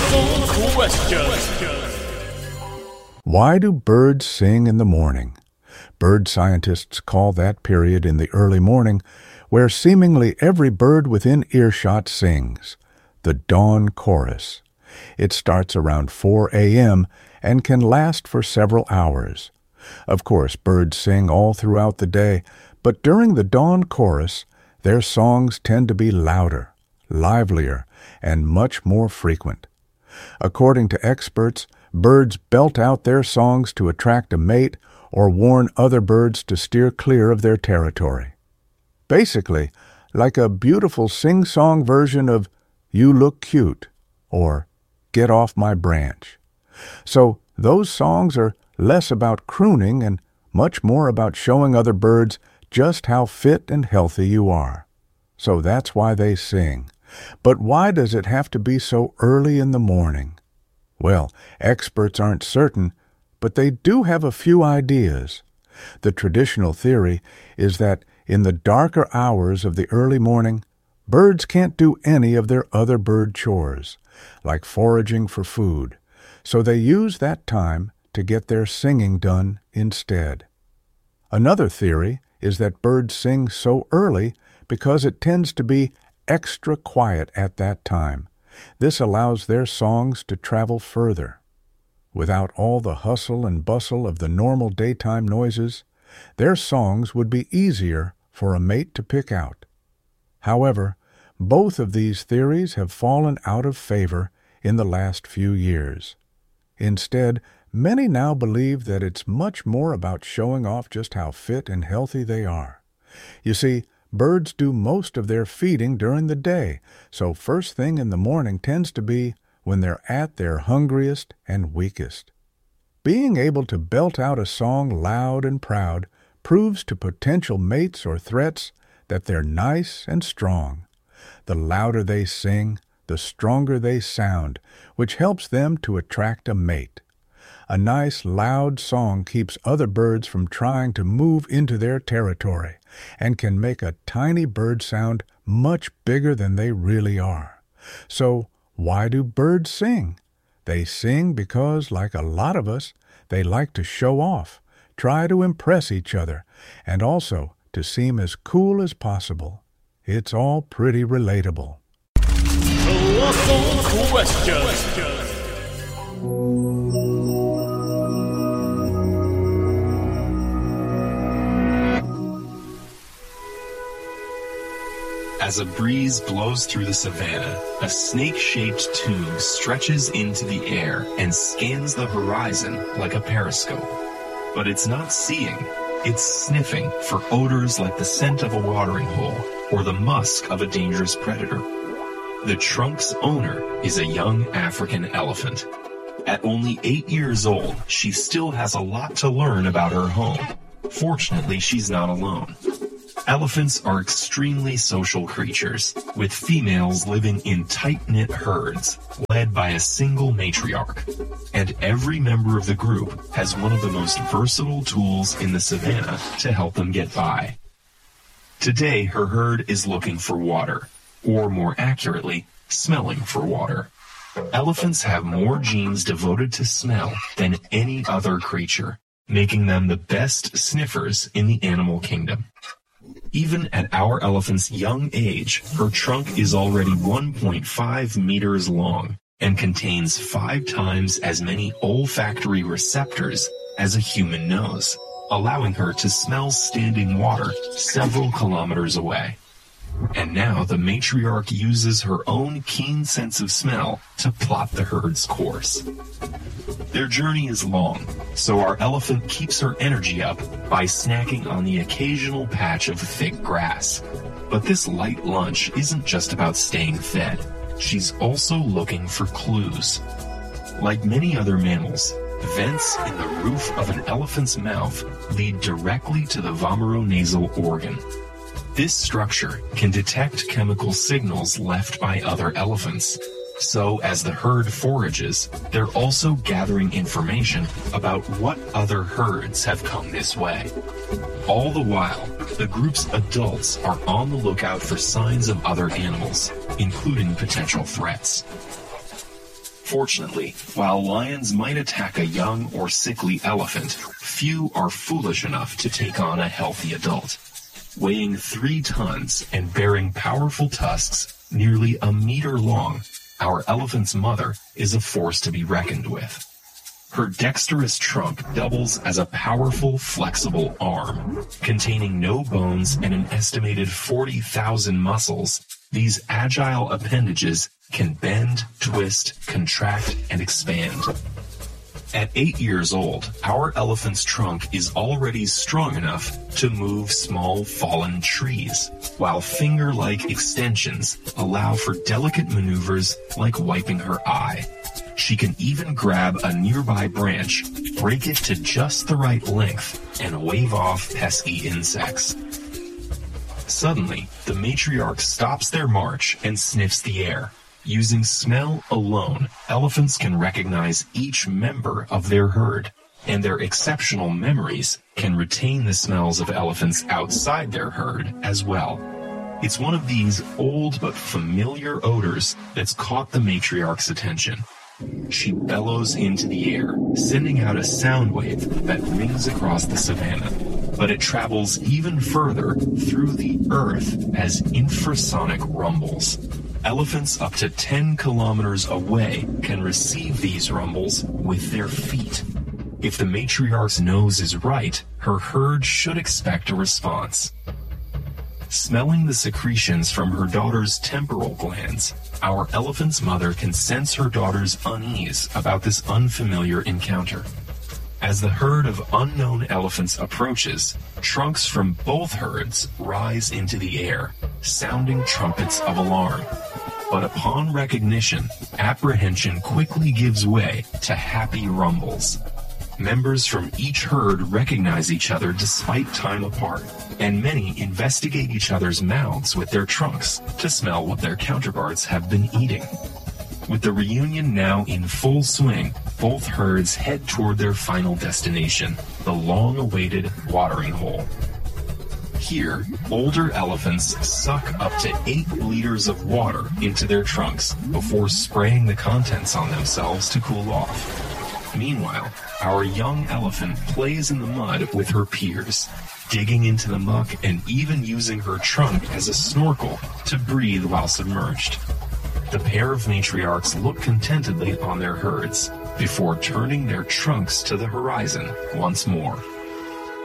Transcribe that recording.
Why do birds sing in the morning? Bird scientists call that period in the early morning where seemingly every bird within earshot sings, the dawn chorus. It starts around 4 a.m. and can last for several hours. Of course, birds sing all throughout the day, but during the dawn chorus, their songs tend to be louder, livelier, and much more frequent. According to experts, birds belt out their songs to attract a mate or warn other birds to steer clear of their territory. Basically, like a beautiful sing-song version of "You Look Cute" or "Get Off My Branch." So those songs are less about crooning and much more about showing other birds just how fit and healthy you are. So that's why they sing. But why does it have to be so early in the morning? Well, experts aren't certain, but they do have a few ideas. The traditional theory is that in the darker hours of the early morning, birds can't do any of their other bird chores, like foraging for food, so they use that time to get their singing done instead. Another theory is that birds sing so early because it tends to be extra quiet at that time. This allows their songs to travel further. Without all the hustle and bustle of the normal daytime noises, their songs would be easier for a mate to pick out. However, both of these theories have fallen out of favor in the last few years. Instead, many now believe that it's much more about showing off just how fit and healthy they are. You see, birds do most of their feeding during the day, so first thing in the morning tends to be when they're at their hungriest and weakest. Being able to belt out a song loud and proud proves to potential mates or threats that they're nice and strong. The louder they sing, the stronger they sound, which helps them to attract a mate. A nice, loud song keeps other birds from trying to move into their territory and can make a tiny bird sound much bigger than they really are. So, why do birds sing? They sing because, like a lot of us, they like to show off, try to impress each other, and also to seem as cool as possible. It's all pretty relatable. As a breeze blows through the savannah, a snake-shaped tube stretches into the air and scans the horizon like a periscope. But it's not seeing, it's sniffing for odors like the scent of a watering hole or the musk of a dangerous predator. The trunk's owner is a young African elephant. At only 8 years old, she still has a lot to learn about her home. Fortunately, she's not alone. Elephants are extremely social creatures, with females living in tight-knit herds, led by a single matriarch. And every member of the group has one of the most versatile tools in the savannah to help them get by. Today, her herd is looking for water, or more accurately, smelling for water. Elephants have more genes devoted to smell than any other creature, making them the best sniffers in the animal kingdom. Even at our elephant's young age, her trunk is already 1.5 meters long and contains 5 times as many olfactory receptors as a human nose, allowing her to smell standing water several kilometers away. And now the matriarch uses her own keen sense of smell to plot the herd's course. Their journey is long, so our elephant keeps her energy up by snacking on the occasional patch of thick grass. But this light lunch isn't just about staying fed. She's also looking for clues. Like many other mammals, vents in the roof of an elephant's mouth lead directly to the vomeronasal organ. This structure can detect chemical signals left by other elephants. So as the herd forages, they're also gathering information about what other herds have come this way. All the while, the group's adults are on the lookout for signs of other animals, including potential threats. Fortunately, while lions might attack a young or sickly elephant, few are foolish enough to take on a healthy adult. Weighing 3 tons and bearing powerful tusks nearly a meter long, our elephant's mother is a force to be reckoned with. Her dexterous trunk doubles as a powerful, flexible arm. Containing no bones and an estimated 40,000 muscles, these agile appendages can bend, twist, contract, and expand. At 8 years old, our elephant's trunk is already strong enough to move small fallen trees, while finger-like extensions allow for delicate maneuvers like wiping her eye. She can even grab a nearby branch, break it to just the right length, and wave off pesky insects. Suddenly, the matriarch stops their march and sniffs the air. Using smell alone, elephants can recognize each member of their herd, and their exceptional memories can retain the smells of elephants outside their herd as well. It's one of these old but familiar odors that's caught the matriarch's attention. She bellows into the air, sending out a sound wave that rings across the savanna, but it travels even further through the earth as infrasonic rumbles. Elephants up to 10 kilometers away can receive these rumbles with their feet. If the matriarch's nose is right, her herd should expect a response. Smelling the secretions from her daughter's temporal glands, our elephant's mother can sense her daughter's unease about this unfamiliar encounter. As the herd of unknown elephants approaches, trunks from both herds rise into the air, sounding trumpets of alarm. But upon recognition, apprehension quickly gives way to happy rumbles. Members from each herd recognize each other despite time apart, and many investigate each other's mouths with their trunks to smell what their counterparts have been eating. With the reunion now in full swing, both herds head toward their final destination, the long-awaited watering hole. Here, older elephants suck up to 8 liters of water into their trunks before spraying the contents on themselves to cool off. Meanwhile, our young elephant plays in the mud with her peers, digging into the muck and even using her trunk as a snorkel to breathe while submerged. The pair of matriarchs look contentedly on their herds before turning their trunks to the horizon once more.